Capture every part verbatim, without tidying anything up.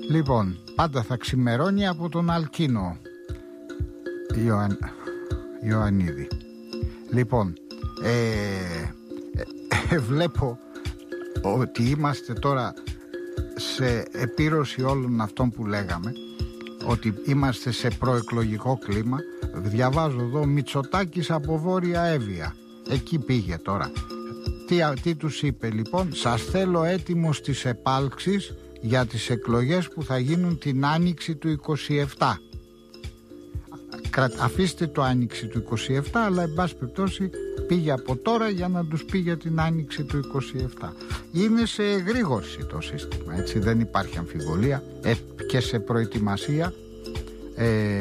Λοιπόν, πάντα θα ξημερώνει από τον Αλκίνο Ιωαν... Ιωαννίδη. Λοιπόν, ε, ε, βλέπω ότι είμαστε τώρα σε επίρρωση όλων αυτών που λέγαμε, ότι είμαστε σε προεκλογικό κλίμα. Διαβάζω εδώ Μητσοτάκης από Βόρεια Εύβοια. Εκεί πήγε τώρα. Τι, τι τους είπε λοιπόν? Σας θέλω έτοιμος στις επάλξεις για τις εκλογές που θα γίνουν την άνοιξη του είκοσι επτά. Αφήστε το άνοιξη του είκοσι επτά, αλλά εν πάση περιπτώσει πήγε από τώρα για να τους πει για την άνοιξη του είκοσι επτά. Είναι σε εγρήγορση το σύστημα, έτσι, δεν υπάρχει αμφιβολία, ε, και σε προετοιμασία. ε,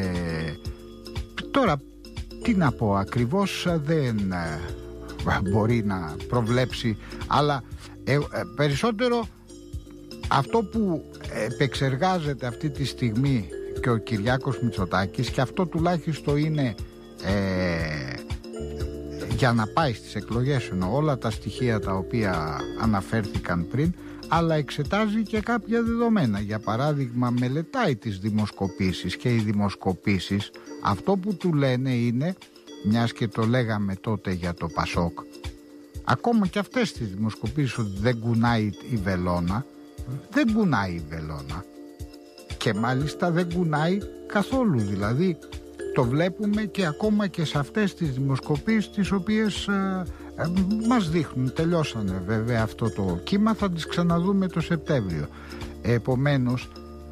Τώρα τι να πω ακριβώς, δεν ε, μπορεί να προβλέψει, αλλά ε, ε, περισσότερο αυτό που επεξεργάζεται αυτή τη στιγμή και ο Κυριάκος Μητσοτάκης, και αυτό τουλάχιστον είναι ε, για να πάει στις εκλογές, ενώ όλα τα στοιχεία τα οποία αναφέρθηκαν πριν, αλλά εξετάζει και κάποια δεδομένα. Για παράδειγμα, μελετάει τις δημοσκοπήσεις, και οι δημοσκοπήσεις αυτό που του λένε είναι, μιας και το λέγαμε τότε για το Πασόκ, ακόμα και αυτές τις δημοσκοπήσεις, ότι δεν κουνάει η βελόνα, δεν κουνάει η βελόνα, και μάλιστα δεν κουνάει καθόλου. Δηλαδή το βλέπουμε και ακόμα και σε αυτές τις δημοσκοπήσεις, τις οποίες ε, ε, μας δείχνουν, τελειώσανε βέβαια αυτό το κύμα, θα τις ξαναδούμε το Σεπτέμβριο. Επομένως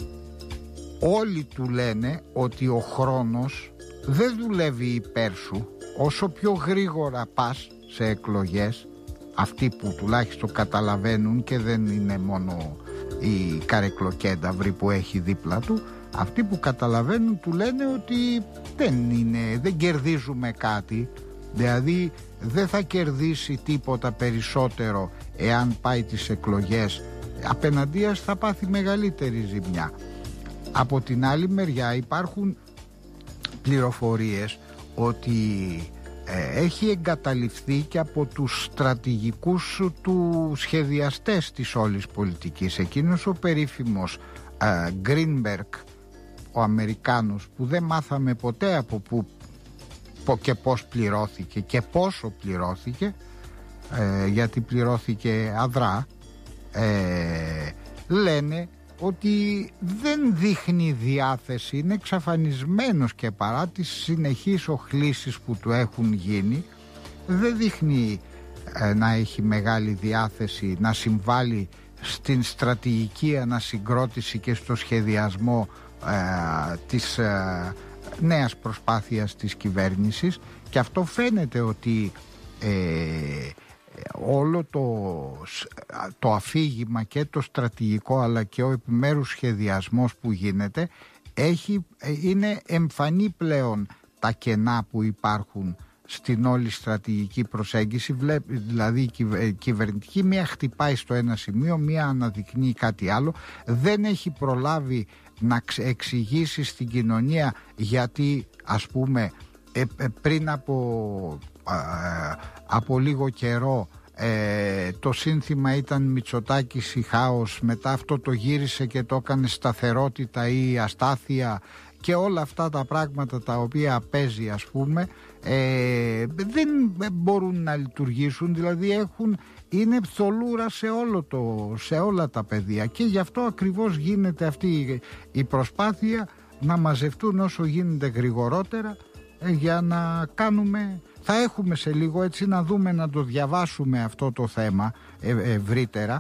όλοι του λένε ότι ο χρόνος δεν δουλεύει υπέρ σου. Όσο πιο γρήγορα πας σε εκλογές, αυτοί που τουλάχιστον καταλαβαίνουν, και δεν είναι μόνο η καρεκλοκένταυρη που έχει δίπλα του, αυτοί που καταλαβαίνουν του λένε ότι δεν είναι, δεν κερδίζουμε κάτι. Δηλαδή δεν θα κερδίσει τίποτα περισσότερο εάν πάει τις εκλογές, απέναντίας θα πάθει μεγαλύτερη ζημιά. Από την άλλη μεριά υπάρχουν πληροφορίες ότι ε, έχει εγκαταλειφθεί και από τους στρατηγικούς του σχεδιαστές της όλης πολιτικής. Εκείνος ο περίφημος ε, Greenberg, ο Αμερικάνος, που δεν μάθαμε ποτέ από που και πώς πληρώθηκε και πόσο πληρώθηκε, ε, γιατί πληρώθηκε αδρά, ε, λένε ότι δεν δείχνει διάθεση, είναι εξαφανισμένος, και παρά τις συνεχείς οχλήσεις που του έχουν γίνει, δεν δείχνει ε, να έχει μεγάλη διάθεση να συμβάλλει στην στρατηγική ανασυγκρότηση και στο σχεδιασμό ε, της ε, νέας προσπάθειας της κυβέρνησης. Και αυτό φαίνεται ότι ε, όλο το, το αφήγημα και το στρατηγικό, αλλά και ο επιμέρους σχεδιασμός που γίνεται, έχει, είναι εμφανή πλέον τα κενά που υπάρχουν στην όλη στρατηγική προσέγγιση. Βλέπει, δηλαδή η κυβερνητική μία χτυπάει στο ένα σημείο, μία αναδεικνύει κάτι άλλο, δεν έχει προλάβει να εξηγήσει στην κοινωνία γιατί, ας πούμε, ε, ε, πριν από, ε, από λίγο καιρό ε, το σύνθημα ήταν Μητσοτάκης ή χάος, μετά αυτό το γύρισε και το έκανε σταθερότητα ή αστάθεια, και όλα αυτά τα πράγματα τα οποία παίζει, ας πούμε, ε, δεν μπορούν να λειτουργήσουν. Δηλαδή έχουν, είναι θολούρα σε, όλο το, σε όλα τα πεδία, και γι' αυτό ακριβώς γίνεται αυτή η προσπάθεια να μαζευτούν όσο γίνεται γρηγορότερα, ε, για να κάνουμε. Θα έχουμε σε λίγο, έτσι, να δούμε, να το διαβάσουμε αυτό το θέμα ε, ευρύτερα,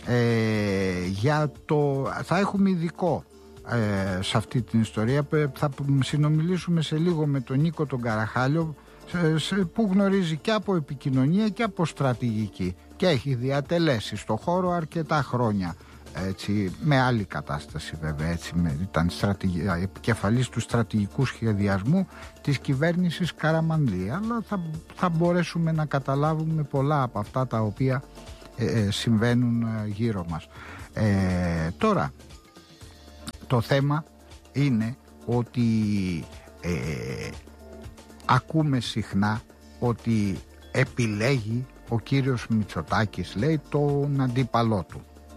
ε, για το, θα έχουμε ειδικό ε, σε αυτή την ιστορία. Θα συνομιλήσουμε σε λίγο με τον Νίκο τον Καραχάλιο, σε, σε, που γνωρίζει και από επικοινωνία και από στρατηγική, και έχει διατελέσει στο χώρο αρκετά χρόνια, έτσι, με άλλη κατάσταση βέβαια, έτσι, με, ήταν επικεφαλής του στρατηγικού σχεδιασμού της κυβέρνησης Καραμανλή, αλλά θα, θα μπορέσουμε να καταλάβουμε πολλά από αυτά τα οποία ε, ε, συμβαίνουν ε, γύρω μας. Ε, τώρα το θέμα είναι ότι ε, ακούμε συχνά ότι επιλέγει ο κύριος Μητσοτάκης, λέει, τον αντίπαλό του.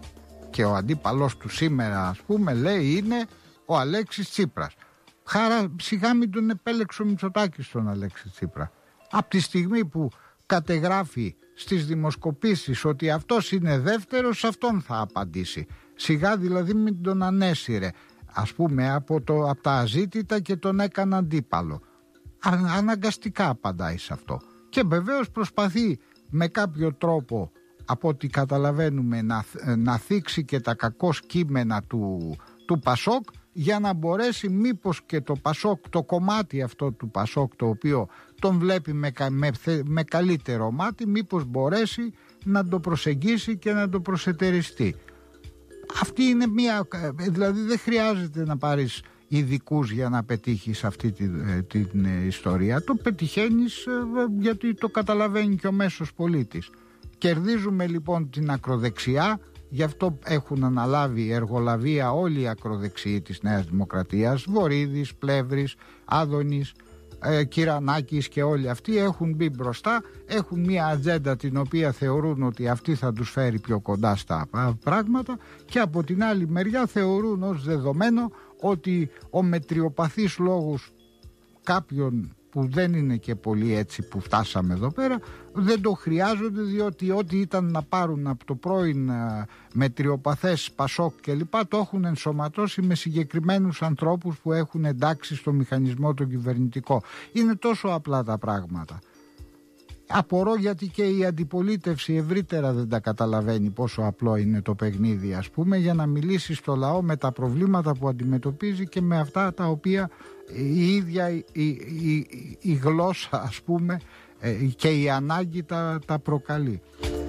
και ο αντίπαλος του σήμερα, ας πούμε, λέει είναι ο Αλέξης Τσίπρας. Χάρα σιγά μην τον επέλεξε ο Μητσοτάκης τον Αλέξη Τσίπρα. Από τη στιγμή που κατεγράφει στις δημοσκοπήσεις ότι αυτός είναι δεύτερος, αυτόν θα απαντήσει. Σιγά δηλαδή μην τον ανέσυρε, ας πούμε, από, το, από τα αζήτητα και τον έκανε αντίπαλο. Α, αναγκαστικά απαντάει σε αυτό. Και βεβαίως προσπαθεί με κάποιο τρόπο, από ό,τι καταλαβαίνουμε, να, να θίξει και τα κακώς κείμενα του, του Πασόκ, για να μπορέσει μήπως και το Πασόκ, το κομμάτι αυτό του Πασόκ, το οποίο τον βλέπει με, με, με καλύτερο μάτι, μήπως μπορέσει να το προσεγγίσει και να το προσετεριστεί. Αυτή είναι μια, δηλαδή δεν χρειάζεται να πάρεις ειδικούς για να πετύχεις αυτή την, την ιστορία. Το πετυχαίνεις γιατί το καταλαβαίνει και ο μέσος πολίτης. Κερδίζουμε λοιπόν την ακροδεξιά. Γι' αυτό έχουν αναλάβει εργολαβία όλοι οι ακροδεξιοί της Νέας Δημοκρατίας. Βορίδης, Πλεύρης, Άδωνης, ε, Κυρανάκης και όλοι αυτοί έχουν μπει μπροστά. Έχουν μια ατζέντα την οποία θεωρούν ότι αυτή θα τους φέρει πιο κοντά στα πράγματα, και από την άλλη μεριά θεωρούν ως δεδομένο ότι ο μετριοπαθής λόγος κάποιων που δεν είναι και πολύ έτσι που φτάσαμε εδώ πέρα, δεν το χρειάζονται, διότι ό,τι ήταν να πάρουν από το πρώην μετριοπαθές Πασόκ και λοιπά το έχουν ενσωματώσει με συγκεκριμένους ανθρώπους που έχουν εντάξει στο μηχανισμό τον κυβερνητικό. Είναι τόσο απλά τα πράγματα. Απορώ γιατί και η αντιπολίτευση ευρύτερα δεν τα καταλαβαίνει πόσο απλό είναι το παιχνίδι, ας πούμε, για να μιλήσει στο λαό με τα προβλήματα που αντιμετωπίζει και με αυτά τα οποία η ίδια η, η, η, η γλώσσα, ας πούμε, και η ανάγκη τα, τα προκαλεί.